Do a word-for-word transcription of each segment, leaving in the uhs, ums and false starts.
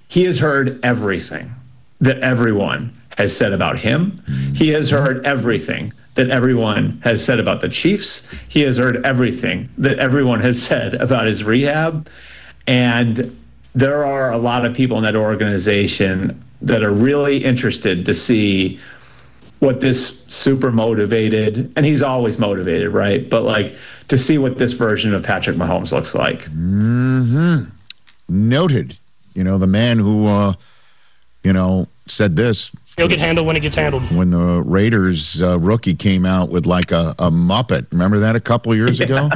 he has heard everything that everyone has said about him. He has heard everything that everyone has said about the Chiefs. He has heard everything that everyone has said about his rehab. And there are a lot of people in that organization that are really interested to see what this super motivated, and he's always motivated, right? But like to see what this version of Patrick Mahomes looks like. Mm-hmm. Noted. You know, the man who, uh, you know, said this. He'll get handled when it gets handled. When the Raiders uh, rookie came out with like a, a Muppet. Remember that a couple years ago?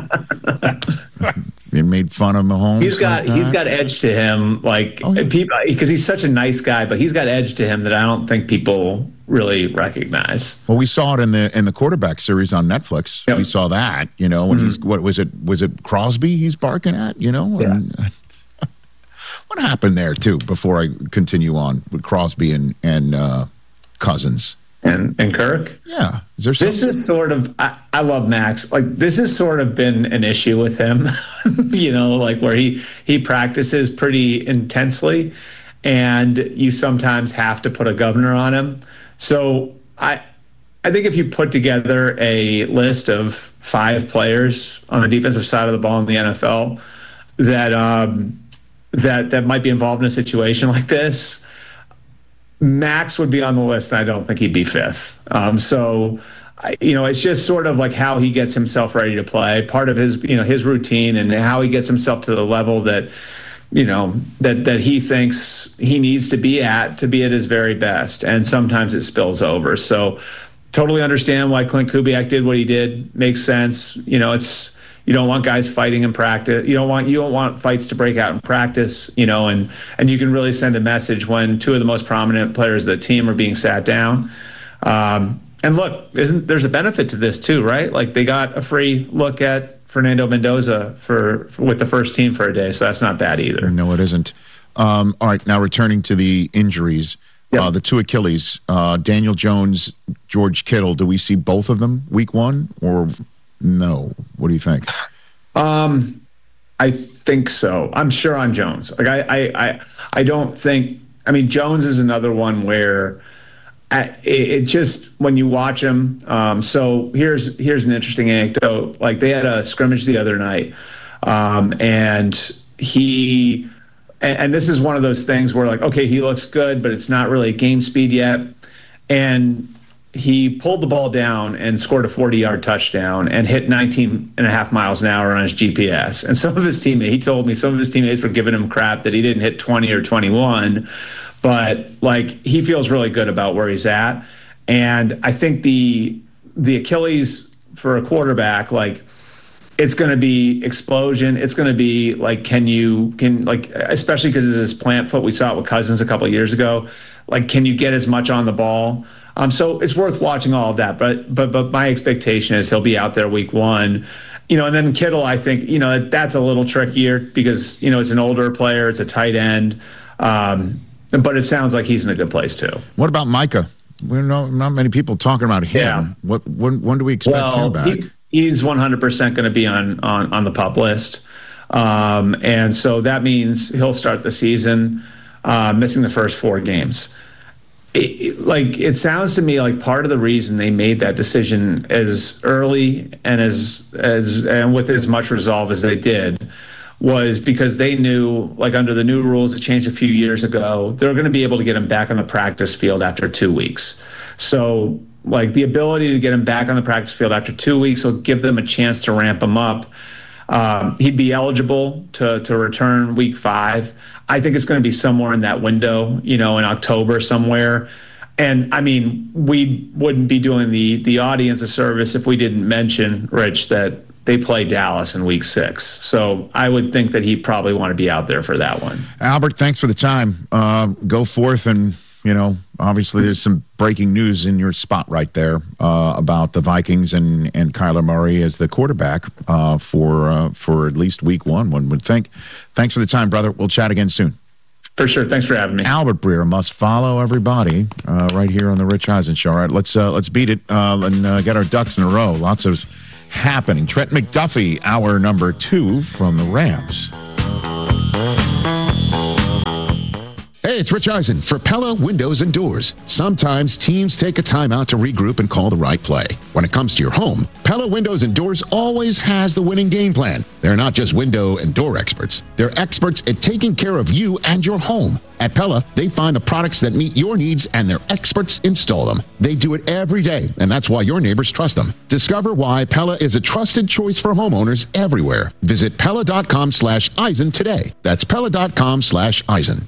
He made fun of Mahomes. He's got like he's got edge to him, like oh, yeah. people, because he's such a nice guy. But he's got edge to him that I don't think people really recognize. Well, we saw it in the in the quarterback series on Netflix. Yep. We saw that, you know, when mm-hmm. he's what was it? Was it Crosby? He's barking at, you know. Yeah. And, what happened there too? Before I continue on with Crosby and and uh, Cousins and and Kirk. Yeah, is there something? This is sort of I, I love Max. Like this has sort of been an issue with him, you know, like where he he practices pretty intensely, and you sometimes have to put a governor on him. So I I think if you put together a list of five players on the defensive side of the ball in the N F L that um, that that might be involved in a situation like this, Max would be on the list, and I don't think he'd be fifth. Um, so, I, you know, it's just sort of like how he gets himself ready to play, part of his, you know, his routine and how he gets himself to the level that, you know, that that he thinks he needs to be at to be at his very best. And sometimes it spills over. So, totally understand why Clint Kubiak did what he did. Makes sense. You know, it's. You don't want guys fighting in practice. You don't want you don't want fights to break out in practice, you know, and and you can really send a message when two of the most prominent players of the team are being sat down. Um, and look, isn't there's a benefit to this too, right? Like they got a free look at Fernando Mendoza for, for with the first team for a day, so that's not bad either. No, it isn't. Um, all right, now returning to the injuries, yep. uh, the two Achilles, uh, Daniel Jones, George Kittle. Do we see both of them week one or? No. What do you think? Um, I think so. I'm sure on Jones. Like I, I, I, I don't think. I mean, Jones is another one where it, it just when you watch him. Um, so here's here's an interesting anecdote. Like they had a scrimmage the other night, um, and he, and, and this is one of those things where like, okay, he looks good, but it's not really game speed yet, and. He pulled the ball down and scored a forty-yard touchdown and hit nineteen and a half miles an hour on his G P S. And some of his teammates, he told me some of his teammates were giving him crap that he didn't hit twenty or twenty-one. But, like, he feels really good about where he's at. And I think the the Achilles for a quarterback, like, it's going to be explosion. It's going to be, like, can you, can like, especially because it's his plant foot. We saw it with Cousins a couple of years ago. Like, can you get as much on the ball? Um, so it's worth watching all of that, but but but my expectation is he'll be out there week one, you know. And then Kittle, I think, you know, that's a little trickier because you know it's an older player, it's a tight end, um, but it sounds like he's in a good place too. What about Micah? We're not not many people talking about him. Yeah. What when when do we expect well, him back? He, he's one hundred percent going to be on on on the PUP list, um, and so that means he'll start the season uh, missing the first four games. It, like it sounds to me like part of the reason they made that decision as early and as as and with as much resolve as they did was because they knew, like under the new rules that changed a few years ago, they're going to be able to get him back on the practice field after two weeks. So like the ability to get him back on the practice field after two weeks will give them a chance to ramp him up. Um, he'd be eligible to to return week five. I think it's going to be somewhere in that window, you know, in October somewhere. And I mean, we wouldn't be doing the the audience a service if we didn't mention, Rich, that they play Dallas in week six. So I would think that he'd probably want to be out there for that one. Albert, thanks for the time. Uh, go forth and, you know, obviously there's some breaking news in your spot right there uh, about the Vikings and, and Kyler Murray as the quarterback uh, for uh, for at least week one, one would think. Thanks for the time, brother. We'll chat again soon. For sure. Thanks for having me. Albert Breer must follow everybody uh, right here on the Rich Eisen Show. All right, let's, uh, let's beat it uh, and uh, get our ducks in a row. Lots of happening. Trent McDuffie, hour number two from the Rams. Hey, it's Rich Eisen for Pella Windows and Doors. Sometimes teams take a time out to regroup and call the right play. When it comes to your home, Pella Windows and Doors always has the winning game plan. They're not just window and door experts. They're experts at taking care of you and your home. At Pella, they find the products that meet your needs and their experts install them. They do it every day, and that's why your neighbors trust them. Discover why Pella is a trusted choice for homeowners everywhere. Visit Pella.com slash Eisen today. That's Pella.com slash Eisen.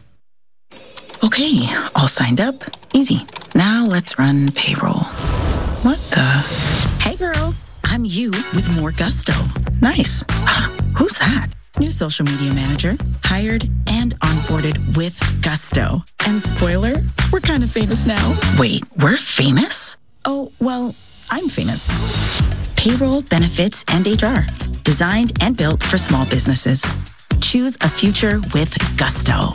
Okay, all signed up. Easy. Now let's run payroll. What the? Hey girl, I'm you with more gusto. Nice. Who's that? New social media manager, hired and onboarded with gusto. And spoiler, we're kind of famous now. Wait, we're famous? Oh, well, I'm famous. Payroll, benefits, and H R. Designed and built for small businesses. Choose a future with gusto.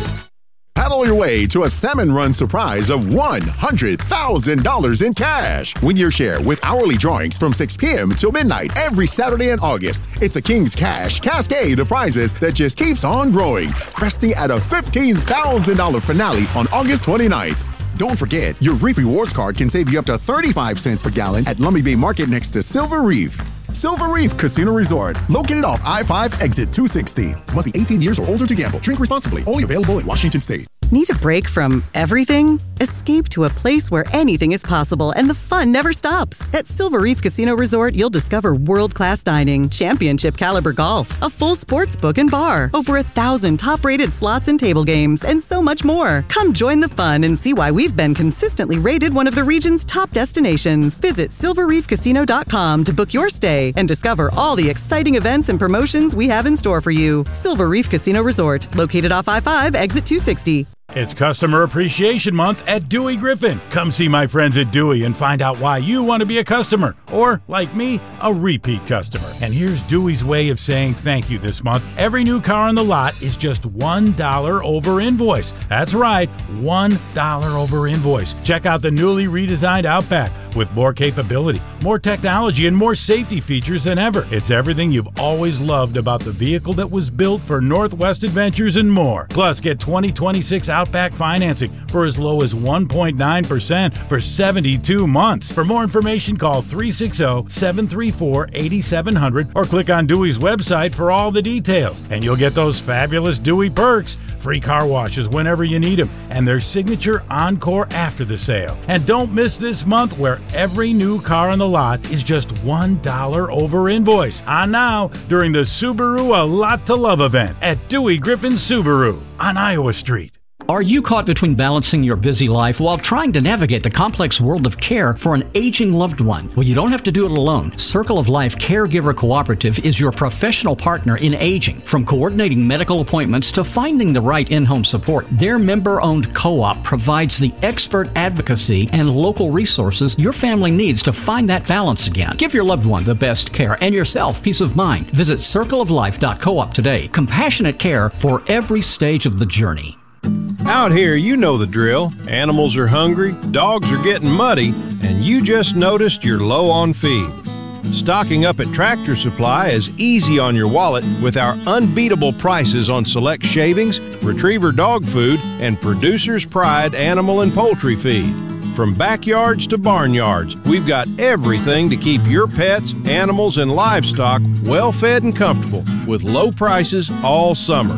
Paddle your way to a Salmon Run surprise of one hundred thousand dollars in cash. Win your share with hourly drawings from six p.m. till midnight every Saturday in August. It's a King's Cash cascade of prizes that just keeps on growing, cresting at a fifteen thousand dollars finale on August twenty-ninth. Don't forget, your Reef Rewards card can save you up to thirty-five cents per gallon at Lummi Bay Market next to Silver Reef. Silver Reef Casino Resort, located off I five, exit two sixty. Must be eighteen years or older to gamble. Drink responsibly. Only available in Washington State. Need a break from everything? Escape to a place where anything is possible and the fun never stops. At Silver Reef Casino Resort, you'll discover world-class dining, championship caliber golf, a full sports book and bar, over a thousand top-rated slots and table games, and so much more. Come join the fun and see why we've been consistently rated one of the region's top destinations. Visit silver reef casino dot com to book your stay and discover all the exciting events and promotions we have in store for you. Silver Reef Casino Resort, located off I five, exit two sixty. It's Customer Appreciation Month at Dewey Griffin. Come see my friends at Dewey and find out why you want to be a customer, or, like me, a repeat customer. And here's Dewey's way of saying thank you this month. Every new car on the lot is just one dollar over invoice. That's right, one dollar over invoice. Check out the newly redesigned Outback with more capability, more technology, and more safety features than ever. It's everything you've always loved about the vehicle that was built for Northwest Adventures and more. Plus, get twenty twenty-six Outback financing for as low as one point nine percent for seventy-two months. For more information, call three six zero, seven three four, eight seven zero zero or click on Dewey's website for all the details. And you'll get those fabulous Dewey perks, free car washes whenever you need them, and their signature Encore after the sale. And don't miss this month where every new car on the lot is just one dollar over invoice. On now during the Subaru A Lot to Love event at Dewey Griffin Subaru on Iowa Street. Are you caught between balancing your busy life while trying to navigate the complex world of care for an aging loved one? Well, you don't have to do it alone. Circle of Life Caregiver Cooperative is your professional partner in aging. From coordinating medical appointments to finding the right in-home support, their member-owned co-op provides the expert advocacy and local resources your family needs to find that balance again. Give your loved one the best care and yourself peace of mind. Visit circle of life dot coop today. Compassionate care for every stage of the journey. Out here, you know the drill. Animals are hungry, dogs are getting muddy, and you just noticed you're low on feed. Stocking up at Tractor Supply is easy on your wallet with our unbeatable prices on select shavings, retriever dog food, and Producer's Pride animal and poultry feed. From backyards to barnyards, we've got everything to keep your pets, animals, and livestock well fed and comfortable with low prices all summer.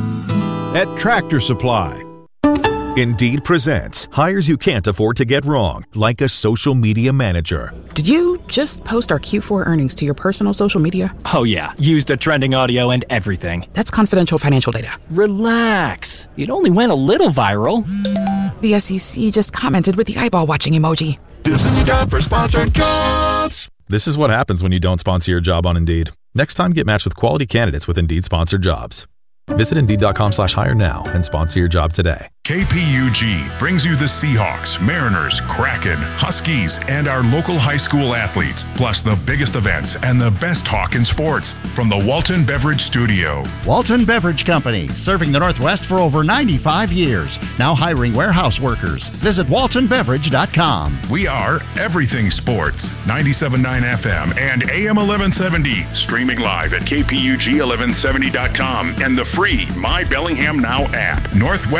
At Tractor Supply. Indeed presents hires you can't afford to get wrong, like a social media manager. Did you just post our Q four earnings to your personal social media? Oh yeah, used a trending audio and everything. That's confidential financial data. Relax. It only went a little viral. The S E C just commented with the eyeball watching emoji. This is a job for sponsored jobs. This is what happens when you don't sponsor your job on Indeed. Next time, get matched with quality candidates with Indeed sponsored jobs. Visit Indeed.com slash hire now and sponsor your job today. K P U G brings you the Seahawks, Mariners, Kraken, Huskies, and our local high school athletes, plus the biggest events and the best talk in sports from the Walton Beverage Studio. Walton Beverage Company, serving the Northwest for over ninety-five years. Now hiring warehouse workers. Visit walton beverage dot com. We are everything sports. ninety-seven point nine F M and A M eleven seventy. Streaming live at K P U G eleven seventy dot com and the free My Bellingham Now app. Northwest